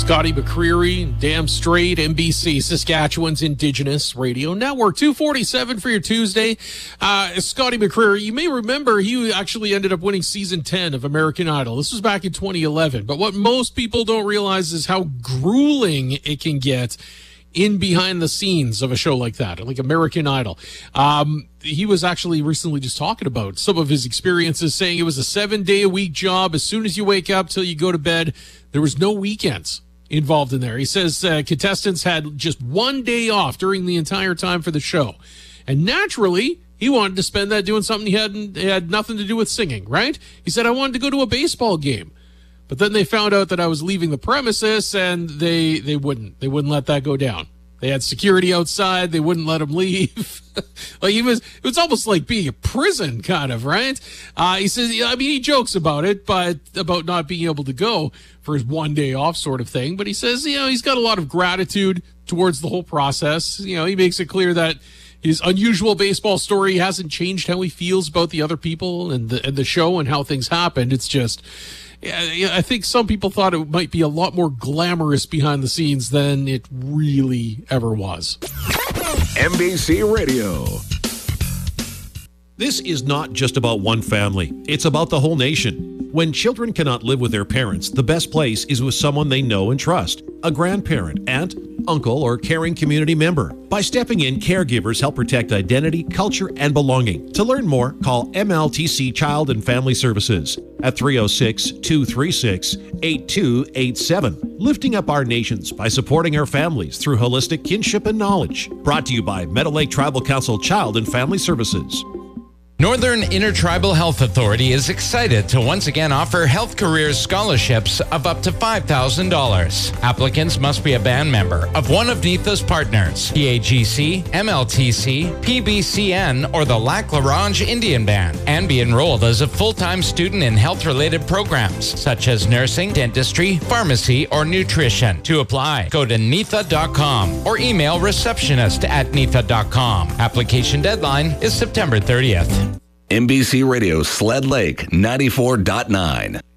Scotty McCreery, Damn Straight, NBC, Saskatchewan's Indigenous Radio Network. 2:47 for your Tuesday. Scotty McCreery, you may remember he actually ended up winning season 10 of American Idol. This was back in 2011. But what most people don't realize is how grueling it can get in behind the scenes of a show like that, like American Idol. He was actually recently just talking about some of his experiences, saying it was a 7-day-a-week job. As soon as you wake up till you go to bed, there was no weekends involved in there. He says contestants had just one day off during the entire time for the show. And naturally, he wanted to spend that doing something he had nothing to do with singing, right? He said, I wanted to go to a baseball game. But then they found out that I was leaving the premises, and they wouldn't let that go down. They had security outside. They wouldn't let him leave. Like it was almost like being a prison, kind of, right? He says, he jokes about it, but about not being able to go for his one day off sort of thing. But he says, he's got a lot of gratitude towards the whole process. He makes it clear that his unusual baseball story hasn't changed how he feels about the other people and the show and how things happened. It's just, I think some people thought it might be a lot more glamorous behind the scenes than it really ever was. NBC Radio. This is not just about one family. It's about the whole nation. When children cannot live with their parents, the best place is with someone they know and trust. A grandparent, aunt, uncle, or caring community member. By stepping in, caregivers help protect identity, culture, and belonging. To learn more, call MLTC Child and Family Services at 306-236-8287. Lifting up our nations by supporting our families through holistic kinship and knowledge. Brought to you by Meadow Lake Tribal Council Child and Family Services. Northern Intertribal Health Authority is excited to once again offer health careers scholarships of up to $5,000. Applicants must be a band member of one of NITHA's partners, PAGC, MLTC, PBCN, or the Lac La Ronge Indian Band, and be enrolled as a full-time student in health-related programs such as nursing, dentistry, pharmacy, or nutrition. To apply, go to nitha.com or email receptionist@nitha.com. Application deadline is September 30th. NBC Radio Sled Lake 94.9.